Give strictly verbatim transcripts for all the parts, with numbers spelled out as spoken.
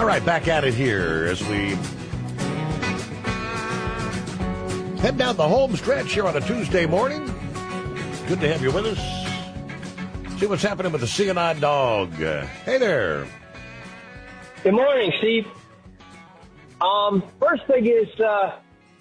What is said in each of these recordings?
All right, back at it here as we head down the home stretch here on a Tuesday morning. Good to have you with us. See what's happening with the C N I Dog. Uh, hey there. Good morning, Steve. Um, first thing is, uh,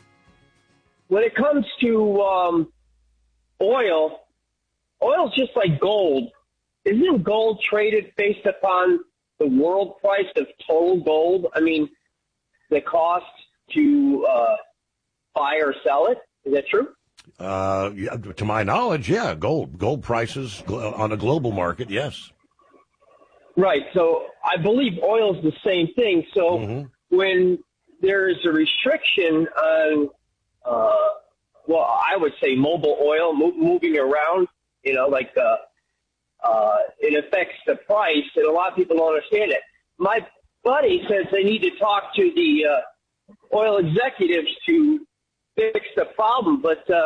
when it comes to um, oil, oil's just like gold. Isn't gold traded based upon the world price of total gold? I mean, the cost to uh, buy or sell it. Is that true? Uh, yeah, to my knowledge, yeah, gold. Gold prices on a global market, yes. Right. So I believe oil is the same thing. So mm-hmm. when there's a restriction on, uh, well, I would say mobile oil mo- moving around, you know, like uh, uh, it affects the price, and a lot of people don't understand it. My buddy says they need to talk to the uh, oil executives to fix the problem, but uh,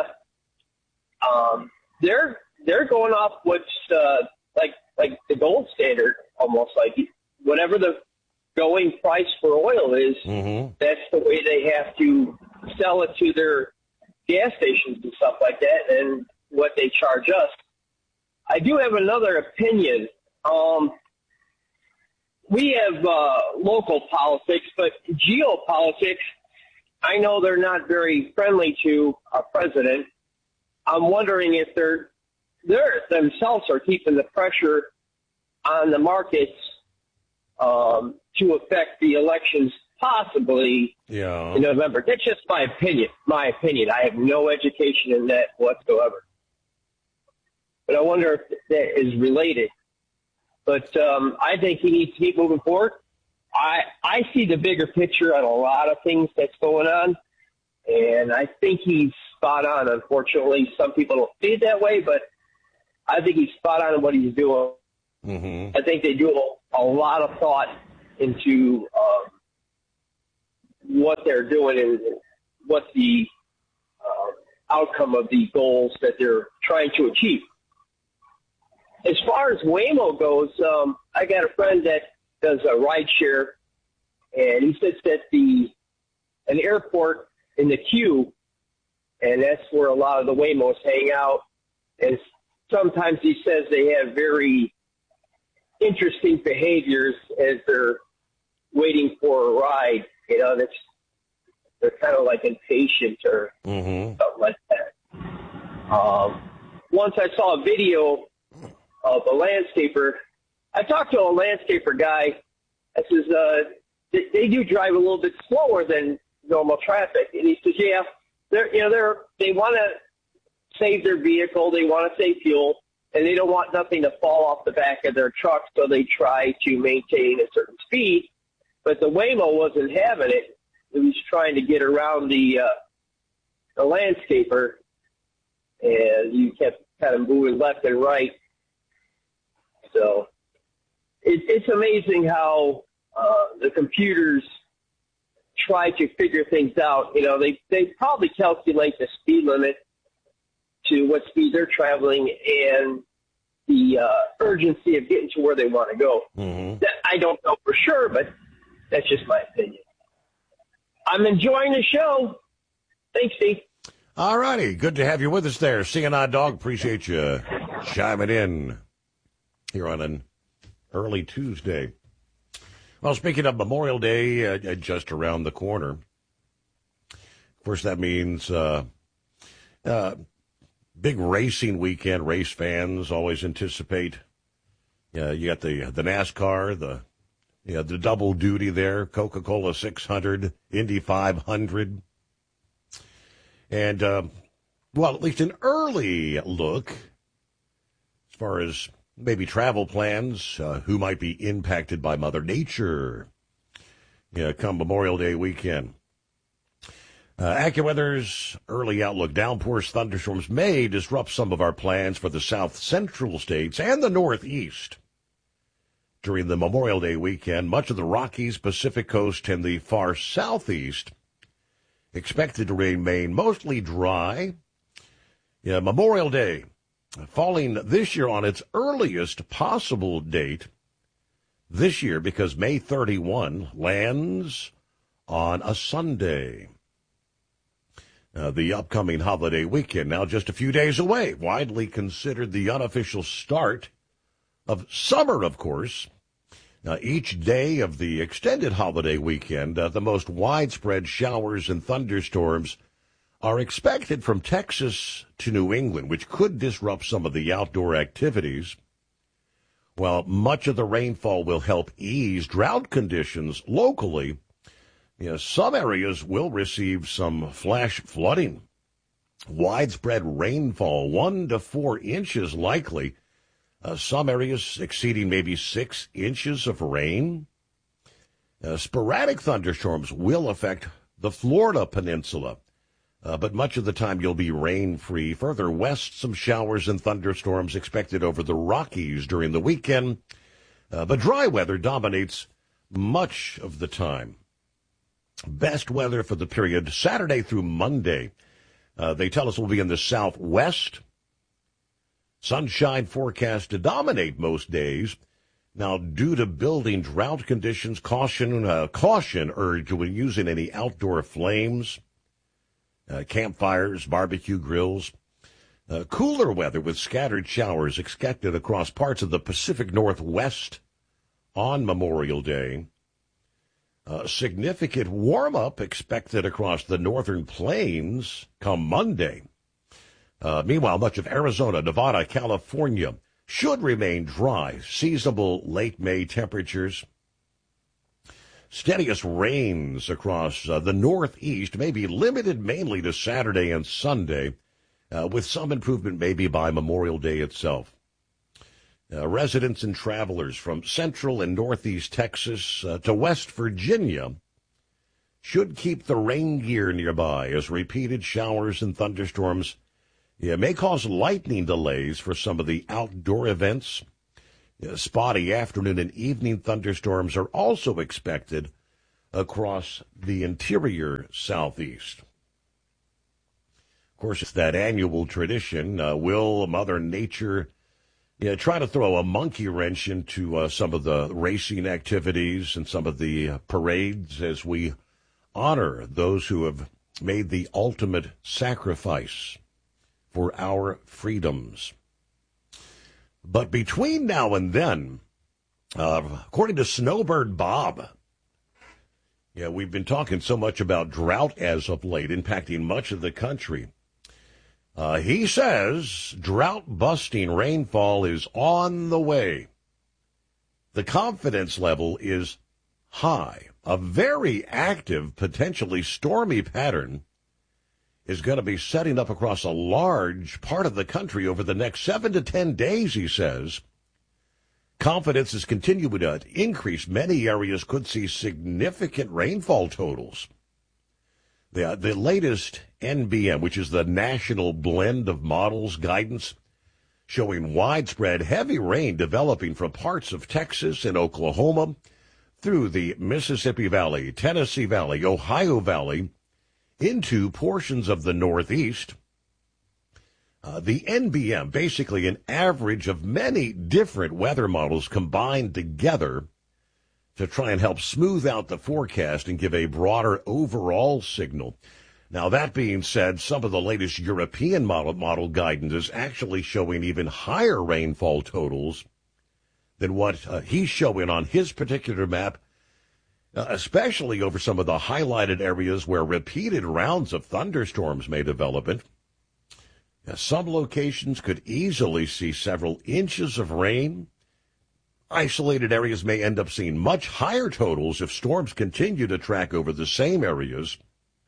um, they're they're going off what's uh, like like the gold standard, almost like whatever the going price for oil is. Mm-hmm. That's the way they have to sell it to their gas stations and stuff like that, and what they charge us. I do have another opinion. Um, we have uh, local politics, but geopolitics, I know they're not very friendly to our president. I'm wondering if they're, they're themselves are keeping the pressure on the markets um, to affect the elections possibly yeah. in November. That's just my opinion. My opinion. I have no education in that whatsoever. But I wonder if that is related. But um, I think he needs to keep moving forward. I I see the bigger picture on a lot of things that's going on, and I think he's spot on. Unfortunately, some people don't see it that way, but I think he's spot on in what he's doing. Mm-hmm. I think they do a, a lot of thought into um, what they're doing and what the uh, outcome of the goals that they're trying to achieve. As far as Waymo goes, um, I got a friend that does a ride share, and he sits at the an airport in the queue, and that's where a lot of the Waymos hang out. And sometimes he says they have very interesting behaviors as they're waiting for a ride. You know, that's they're kind of like impatient or mm-hmm. something like that. Um, once I saw a video of a landscaper. I talked to a landscaper guy. I says, uh, they, they do drive a little bit slower than normal traffic. And he says, yeah, they're, you know, they're, they want to save their vehicle. They want to save fuel, and they don't want nothing to fall off the back of their truck. So they try to maintain a certain speed, but the Waymo wasn't having it. It was trying to get around the, uh, the landscaper, and you kept kind of moving left and right. So it, it's amazing how uh, the computers try to figure things out. You know, they, they probably calculate the speed limit to what speed they're traveling and the uh, urgency of getting to where they want to go. Mm-hmm. That, I don't know for sure, but that's just my opinion. I'm enjoying the show. Thanks, Steve. All righty. Good to have you with us there. C N I Dog, appreciate you chiming in here on an early Tuesday. Well, speaking of Memorial Day, uh, just around the corner. Of course, that means uh, uh, big racing weekend. Race fans always anticipate. Uh, you got the the NASCAR, the you know, the double duty there, Coca-Cola six hundred, Indy five hundred. And, uh, well, at least an early look as far as maybe travel plans, uh, who might be impacted by Mother Nature, you know, come Memorial Day weekend. Uh, AccuWeather's early outlook: downpours, thunderstorms may disrupt some of our plans for the south central states and the northeast during the Memorial Day weekend. Much of the Rockies, Pacific Coast, and the far southeast expected to remain mostly dry. Yeah, Memorial Day falling this year on its earliest possible date, this year because May thirty-first lands on a Sunday. Uh, the upcoming holiday weekend, now just a few days away, widely considered the unofficial start of summer, of course. Now, each day of the extended holiday weekend, uh, the most widespread showers and thunderstorms are expected from Texas to New England, which could disrupt some of the outdoor activities. While much of the rainfall will help ease drought conditions locally, you know, some areas will receive some flash flooding. Widespread rainfall, one to four inches likely. Uh, some areas exceeding maybe six inches of rain. Uh, sporadic thunderstorms will affect the Florida peninsula, uh, but much of the time you'll be rain-free. Further west, some showers and thunderstorms expected over the Rockies during the weekend, uh, but dry weather dominates much of the time. Best weather for the period Saturday through Monday. Uh, they tell us will be in the southwest. Sunshine forecast to dominate most days. Now, due to building drought conditions, caution uh, caution urged when using any outdoor flames, uh, campfires, barbecue grills. Uh, cooler weather with scattered showers expected across parts of the Pacific Northwest on Memorial Day. Uh, significant warm-up expected across the northern plains come Monday. Uh, meanwhile, much of Arizona, Nevada, California should remain dry. Seasonable late May temperatures. Steadiest rains across uh, the northeast may be limited mainly to Saturday and Sunday, uh, with some improvement maybe by Memorial Day itself. Uh, residents and travelers from central and northeast Texas uh, to West Virginia should keep the rain gear nearby as repeated showers and thunderstorms yeah, may cause lightning delays for some of the outdoor events. Uh, spotty afternoon and evening thunderstorms are also expected across the interior southeast. Of course, it's that annual tradition. Uh, will Mother Nature Yeah, try to throw a monkey wrench into uh, some of the racing activities and some of the uh, parades as we honor those who have made the ultimate sacrifice for our freedoms. But between now and then, uh, according to Snowbird Bob, yeah, we've been talking so much about drought as of late, impacting much of the country. Uh, he says drought-busting rainfall is on the way. The confidence level is high. A very active, potentially stormy pattern is going to be setting up across a large part of the country over the next seven to ten days, he says. Confidence is continuing to increase. Many areas could see significant rainfall totals. The, the latest N B M, which is the National Blend of Models guidance, showing widespread heavy rain developing from parts of Texas and Oklahoma through the Mississippi Valley, Tennessee Valley, Ohio Valley, into portions of the Northeast. Uh, the N B M, basically an average of many different weather models combined together to try and help smooth out the forecast and give a broader overall signal. Now, that being said, some of the latest European model, model guidance is actually showing even higher rainfall totals than what uh, he's showing on his particular map, uh, especially over some of the highlighted areas where repeated rounds of thunderstorms may develop. It. Uh, some locations could easily see several inches of rain. Isolated areas may end up seeing much higher totals if storms continue to track over the same areas.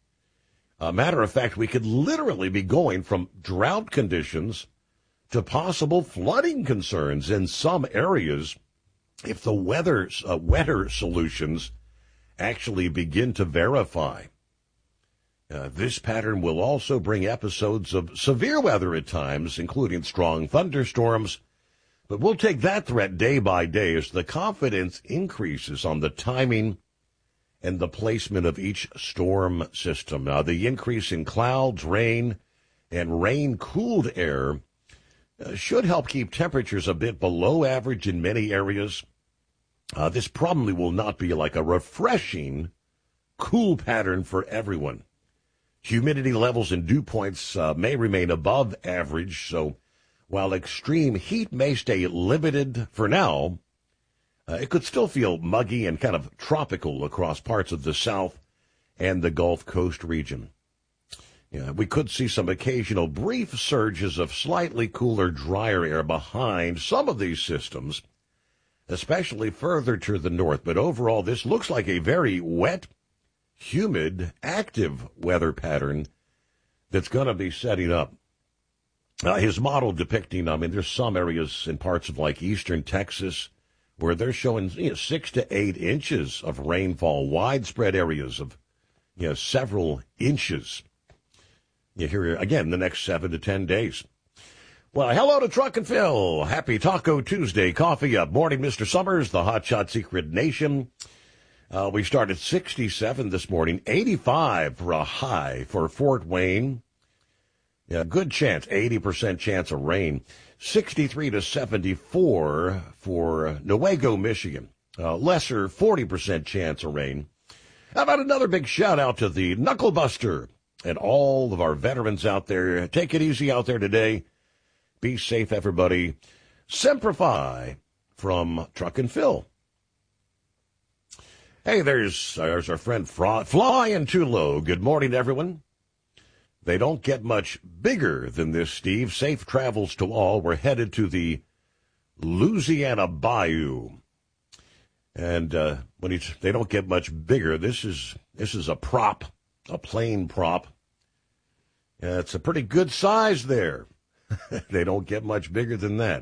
A matter of fact, we could literally be going from drought conditions to possible flooding concerns in some areas if the weather, uh, wetter solutions actually begin to verify. Uh, this pattern will also bring episodes of severe weather at times, including strong thunderstorms. But we'll take that threat day by day as the confidence increases on the timing and the placement of each storm system. Now, the increase in clouds, rain, and rain-cooled air uh, should help keep temperatures a bit below average in many areas. Uh, this probably will not be like a refreshing, cool pattern for everyone. Humidity levels and dew points uh, may remain above average, so while extreme heat may stay limited for now, uh, it could still feel muggy and kind of tropical across parts of the South and the Gulf Coast region. Yeah, we could see some occasional brief surges of slightly cooler, drier air behind some of these systems, especially further to the north. But overall, this looks like a very wet, humid, active weather pattern that's going to be setting up. Uh, his model depicting, I mean, there's some areas in parts of like eastern Texas where they're showing you know, six to eight inches of rainfall, widespread areas of you know, several inches. You hear again the next seven to ten days. Well, hello to Truck and Phil. Happy Taco Tuesday. Coffee up. Morning, Mister Summers, the Hot Shot Secret Nation. Uh, we started sixty-seven this morning, eighty-five for a high for Fort Wayne. Yeah, good chance, eighty percent chance of rain. sixty-three to seventy-four for Newaygo, Michigan. Uh, lesser, forty percent chance of rain. How about another big shout out to the Knuckle Buster and all of our veterans out there. Take it easy out there today. Be safe, everybody. Simplify from Truck and Phil. Hey, there's, there's our friend Fly, Flying Too Low. Good morning, everyone. They don't get much bigger than this, Steve. Safe travels to all. We're headed to the Louisiana Bayou. And uh, when it's, they don't get much bigger, this is this is a prop, a plane prop. Uh, it's a pretty good size there. They don't get much bigger than that.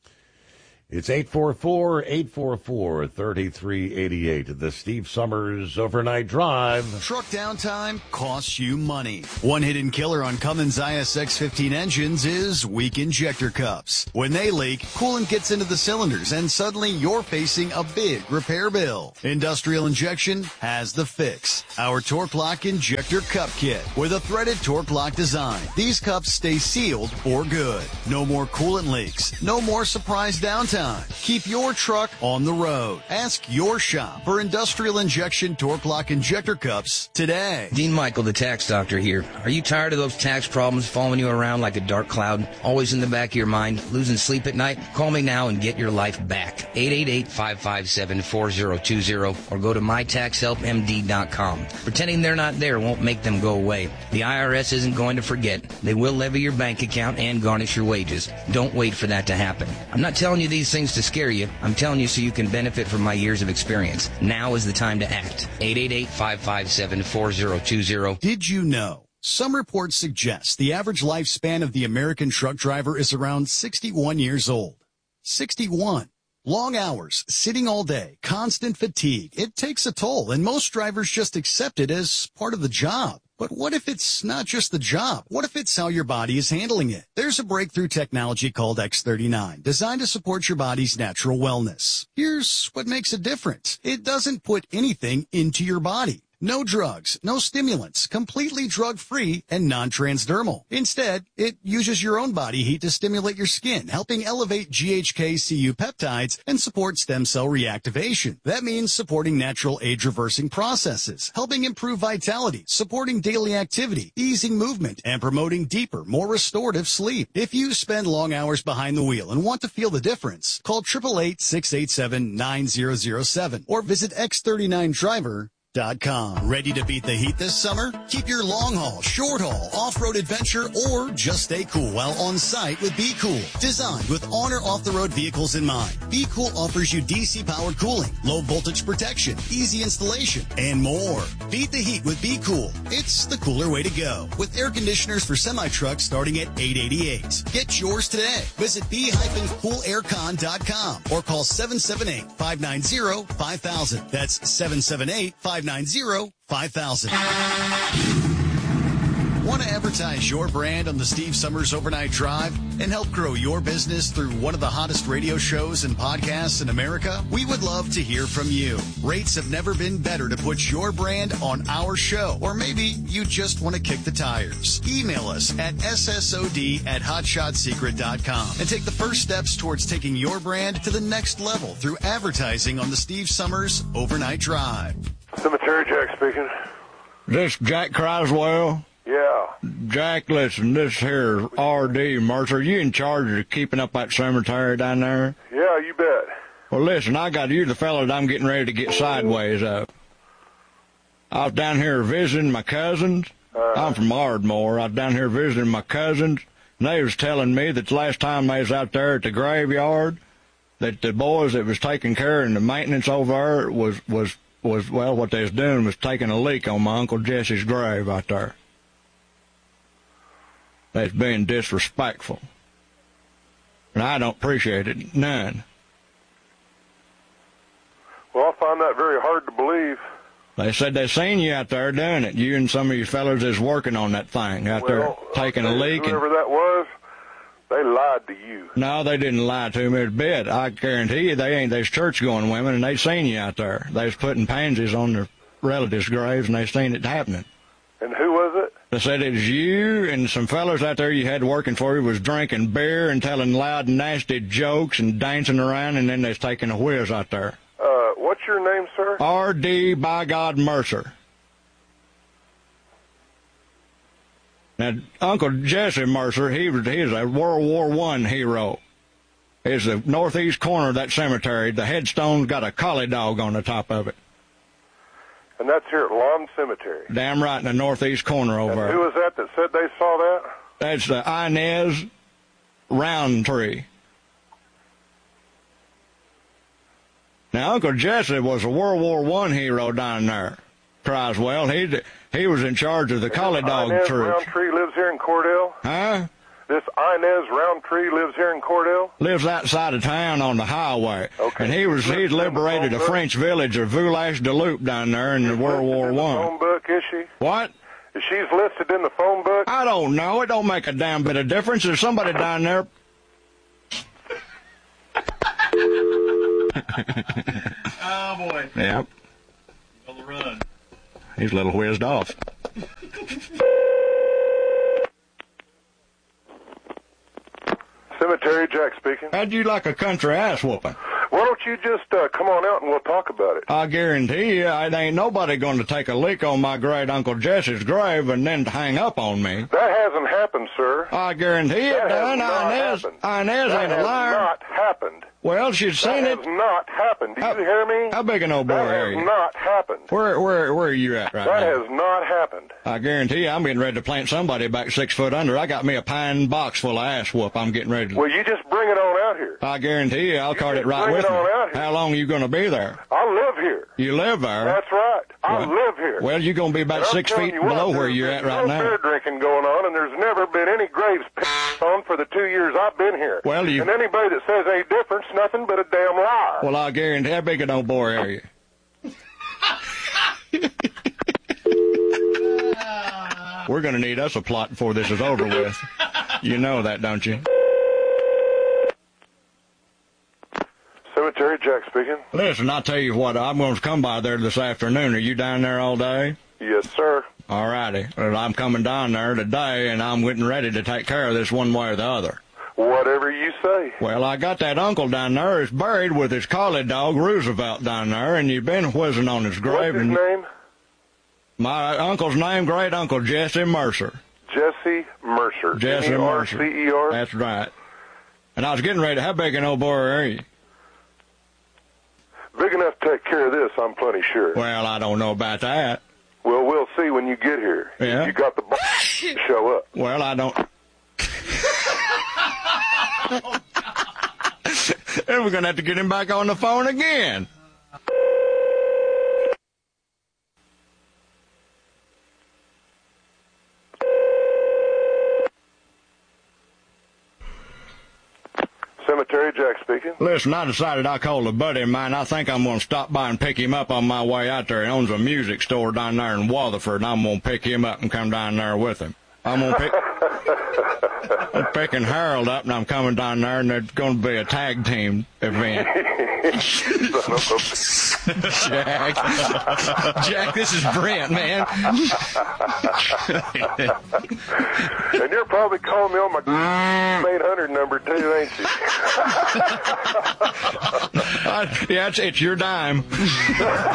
It's eight four four, eight four four, three three eight eight. The Steve Summers Overnight Drive. Truck downtime costs you money. One hidden killer on Cummins I S X fifteen engines is weak injector cups. When they leak, coolant gets into the cylinders and suddenly you're facing a big repair bill. Industrial Injection has the fix. Our Torque Lock Injector Cup Kit with a threaded Torque Lock design. These cups stay sealed for good. No more coolant leaks. No more surprise downtime. Keep your truck on the road. Ask your shop for Industrial Injection Torque Lock Injector Cups today. Dean Michael, the tax doctor here. Are you tired of those tax problems following you around like a dark cloud, always in the back of your mind, losing sleep at night? Call me now and get your life back. eight eight eight, five five seven, four zero two zero or go to my tax help m d dot com. Pretending they're not there won't make them go away. The I R S isn't going to forget. They will levy your bank account and garnish your wages. Don't wait for that to happen. I'm not telling you these things to scare you. I'm telling you so you can benefit from my years of experience. Now is the time to act. eight eight eight, five five seven, four zero two zero. Did you know? Some reports suggest the average lifespan of the American truck driver is around sixty-one years old. sixty-one. Long hours, sitting all day, constant fatigue. It takes a toll, and most drivers just accept it as part of the job. But what if it's not just the job? What if it's how your body is handling it? There's a breakthrough technology called X thirty-nine, designed to support your body's natural wellness. Here's what makes it different. It doesn't put anything into your body. No drugs, no stimulants, completely drug-free and non-transdermal. Instead, it uses your own body heat to stimulate your skin, helping elevate G H K C U peptides and support stem cell reactivation. That means supporting natural age-reversing processes, helping improve vitality, supporting daily activity, easing movement, and promoting deeper, more restorative sleep. If you spend long hours behind the wheel and want to feel the difference, call eight eight eight, six eight seven, nine zero zero seven or visit x thirty-nine driver dot com. Ready to beat the heat this summer? Keep your long haul, short haul, off-road adventure, or just stay cool while on site with Be Cool. Designed with on or off-the-road vehicles in mind, Be Cool offers you D C-powered cooling, low voltage protection, easy installation, and more. Beat the heat with Be Cool. It's the cooler way to go. With air conditioners for semi-trucks starting at eight hundred eighty-eight dollars. Get yours today. Visit be cool air con dot com or call seven seven eight, five nine zero, five thousand. That's seven seven eight, five nine zero, five thousand. Want to advertise your brand on the Steve Summers Overnight Drive and help grow your business through one of the hottest radio shows and podcasts in America? We would love to hear from you. Rates have never been better to put your brand on our show. Or maybe you just want to kick the tires. Email us at S S O D at hotshot secret dot com and take the first steps towards taking your brand to the next level through advertising on the Steve Summers Overnight Drive. Cemetery Jack speaking. This Jack Croswell? Yeah. Jack, listen, this here R D Mercer, you in charge of keeping up that cemetery down there? Yeah, you bet. Well, listen, I got you the fellow that I'm getting ready to get sideways of. I was down here visiting my cousins. Uh, I'm from Ardmore. I was down here visiting my cousins, and they was telling me that the last time they was out there at the graveyard, that the boys that was taking care of the maintenance over there was, was, was well, what they was doing was taking a leak on my Uncle Jesse's grave out there. That's being disrespectful. And I don't appreciate it none. Well, I find that very hard to believe. They said they seen you out there doing it. You and some of your fellows is working on that thing out well, there taking okay, a leak. Whoever and, that was, they lied to you. No, they didn't lie to me a bit. I guarantee you they ain't. They's church-going women, and they seen you out there. They was putting pansies on their relatives' graves, and they seen it happening. And who was it? They said it was you and some fellows out there you had working for you was drinking beer and telling loud, nasty jokes and dancing around, and then they was taking a whiz out there. Uh, what's your name, sir? R D by God Mercer. Now, Uncle Jesse Mercer, he was he's a World War One hero. He's the northeast corner of that cemetery. The headstone's got a collie dog on the top of it. And that's here at Lawn Cemetery. Damn right in the northeast corner over and there. Who was that that said they saw that? That's the Inez Roundtree. Now, Uncle Jesse was a World War One hero down there, Croswell. He he was in charge of the collie dog Inez troops. Roundtree lives here in Cordell? Huh? This Inez Roundtree lives here in Cordell? Lives outside of town on the highway. Okay. And he was he'd liberated a French village of Village-de-Loup down there in the World War One. Phone book, is she? What? Is she's listed in the phone book? I don't know. It don't make a damn bit of difference. There's somebody down there. Oh, boy. Yep. On the run. He's a little whizzed off. Cemetery Jack speaking. How'd you like a country ass whooping? Why don't you just uh, come on out and we'll talk about it? I guarantee you, it ain't nobody going to take a leak on my great Uncle Jesse's grave and then hang up on me. That hasn't happened, sir. I guarantee it that done. Has Inez, not Inez that ain't a has liar. not happened. Well, she's seen that it. has not happened. Do how, you hear me? How big an old boy that are has you? not happened. Where, where, where are you at right that now? That has not happened. I guarantee you, I'm getting ready to plant somebody back six foot under. I got me a pine box full of ass whoop. I'm getting ready to. Well, you just bring it on out here. I guarantee you, I'll you cart it right bring with it me. on out here. How long are you going to be there? I live here. You live there? That's right. I well, live here. Well, you're going to be about six feet you below what, where you're at right no now. Beer drinking going on, and there's never been any graves pissed on for the two years I've been here. Well, you. And anybody that says any difference, nothing but a damn liar. Well, I guarantee. How big an old boy are you? We're going to need us a plot before this is over with. You know that, don't you? Cemetery Jack speaking. Listen, I'll tell you what, I'm going to come by there this afternoon. Are you down there all day? Yes, sir. All righty. Well, I'm coming down there today, and I'm getting ready to take care of this one way or the other. Whatever you say. Well, I got that uncle down there is buried with his collie dog, Roosevelt, down there, and you've been whizzing on his grave. What's his and name? My uncle's name, great uncle Jesse Mercer. Jesse Mercer. Jesse Mercer. M E R C E R? That's right. And I was getting ready. How big an old boy are you? Big enough to take care of this, I'm plenty sure. Well, I don't know about that. Well, we'll see when you get here. Yeah. You got the b- to show up. Well, I don't. And we're going to have to get him back on the phone again. Cemetery Jack speaking. Listen, I decided I called a buddy of mine. I think I'm going to stop by and pick him up on my way out there. He owns a music store down there in Waterford, and I'm going to pick him up and come down there with him. I'm gonna pick, I'm picking Harold up, and I'm coming down there, and there's going to be a tag team event. Jack, Jack, this is Brent, man. And you're probably calling me on my eight hundred number too, ain't you? uh, yeah, it's, it's your dime.